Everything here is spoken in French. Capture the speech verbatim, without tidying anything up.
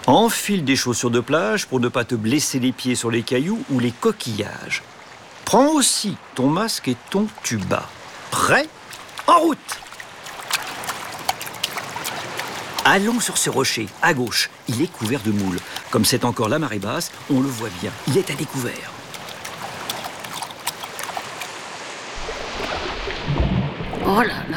Enfile des chaussures de plage pour ne pas te blesser les pieds sur les cailloux ou les coquillages. Prends aussi ton masque et ton tuba. Prêt ? En route ! Allons sur ce rocher, à gauche. Il est couvert de moules. Comme c'est encore la marée basse, on le voit bien. Il est à découvert. Oh là là,